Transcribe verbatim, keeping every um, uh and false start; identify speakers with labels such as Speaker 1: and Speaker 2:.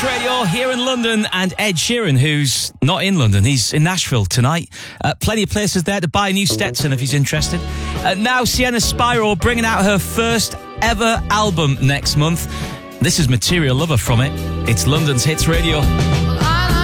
Speaker 1: Hits Radio here in London, and Ed Sheeran, who's not in London, he's in Nashville tonight. Uh, plenty of places there to buy a new Stetson if he's interested. Uh, now Sienna Spiral bringing out her first ever album next month. This is Material Lover from it. It's London's Hits Radio.